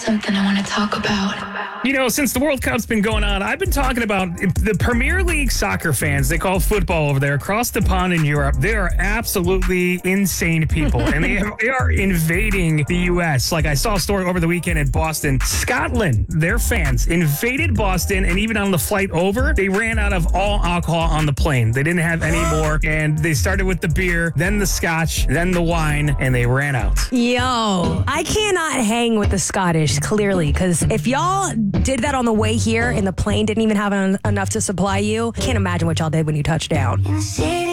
something I want to talk about. You know, since the World Cup's been going on, I've been talking about the Premier League soccer fans. They call football over there across the pond in Europe. They are absolutely insane people, and they are invading the U.S. Like I saw a story over the weekend in Boston. Scotland, their fans invaded Boston, and even on the flight over, they ran out of all alcohol on the plane. They didn't have any more, and they started with the beer, then the scotch, then the wine, and they ran out. Yo, I cannot hang with the Scottish, clearly, because if y'all did that on the way here and the plane didn't even have enough to supply you, can't imagine what y'all did when you touched down.